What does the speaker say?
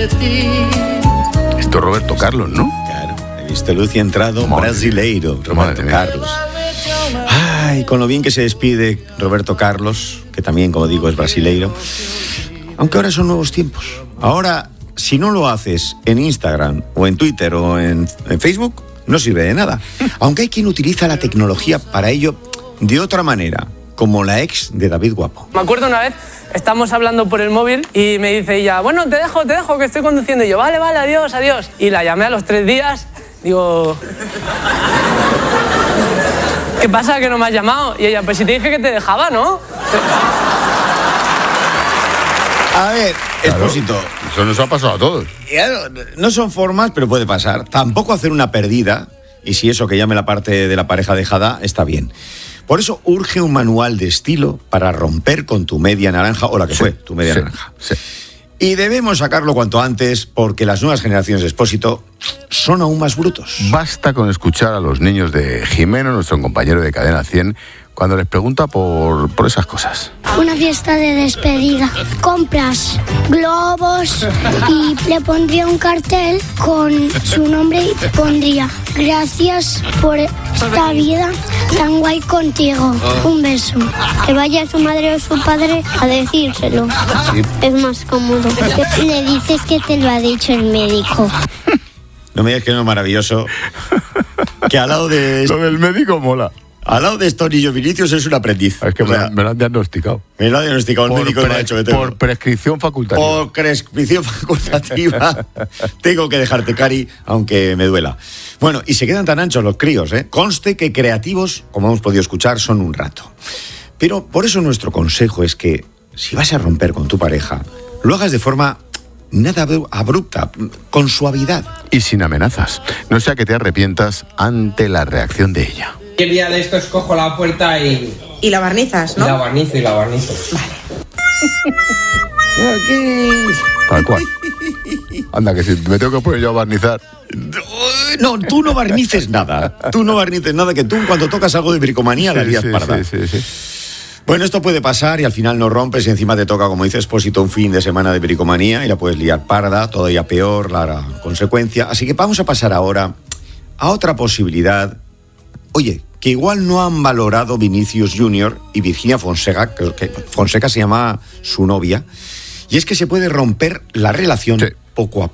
de ti. Esto es Roberto Carlos, ¿no? Claro, he visto luz y entrado brasileiro, Roberto Carlos. Ay, con lo bien que se despide Roberto Carlos, que también, como digo, es brasileiro. Aunque ahora son nuevos tiempos. Ahora, si no lo haces en Instagram o en Twitter o en Facebook, no sirve de nada. Aunque hay quien utiliza la tecnología para ello de otra manera, como la ex de David Guapo. Me acuerdo una vez, estamos hablando por el móvil y me dice ella, bueno, te dejo, que estoy conduciendo. Y yo, vale, adiós. Y la llamé a los 3 días, digo... ¿Qué pasa, que no me has llamado? Y ella, pues si te dije que te dejaba, ¿no? A ver, Claro, Expósito. eso nos ha pasado a todos. No son formas, pero puede pasar. Tampoco hacer una perdida, y si eso que llame la parte de la pareja dejada, está bien. Por eso urge un manual de estilo para romper con tu media naranja, o la que fue, tu media naranja. Sí. Y debemos sacarlo cuanto antes, porque las nuevas generaciones de Expósito son aún más brutos. Basta con escuchar a los niños de Jimeno, nuestro compañero de Cadena 100, cuando les pregunta por esas cosas. Una fiesta de despedida. Compras globos y le pondría un cartel con su nombre y pondría: gracias por esta vida tan guay contigo. Un beso. Que vaya su madre o su padre a decírselo. Sí. Es más cómodo. Le dices que te lo ha dicho el médico. No me digas que no es maravilloso. Que al lado de... Lo del médico mola. Al lado de Estonillo Vinicius es un aprendiz. Es que O sea, me lo han diagnosticado. me lo ha diagnosticado el médico y me ha hecho que tengo. Por prescripción facultativa. Por prescripción facultativa. Tengo que dejarte, Cari, aunque me duela. Bueno, y se quedan tan anchos los críos, ¿eh? Conste que creativos, como hemos podido escuchar, son un rato. Pero por eso nuestro consejo es que, si vas a romper con tu pareja, lo hagas de forma nada abrupta, con suavidad. Y sin amenazas. No sea que te arrepientas ante la reacción de ella. El día de estos cojo la puerta y Y la barnizas, ¿no? la barnizo. Tal cual. Anda, que si me tengo que poner yo a barnizar. No, tú no barnices nada. Tú no barnices nada, que tú cuando tocas algo de bricomanía la lías parda. Sí. Bueno, esto puede pasar y al final no rompes y encima te toca, como dice Expósito, un fin de semana de bricomanía y la puedes liar parda, todavía peor la consecuencia. Así que vamos a pasar ahora a otra posibilidad. Oye, que igual no han valorado Vinicius Junior y Virginia Fonseca, que Fonseca se llama su novia, y es que se puede romper la relación Sí. poco a poco.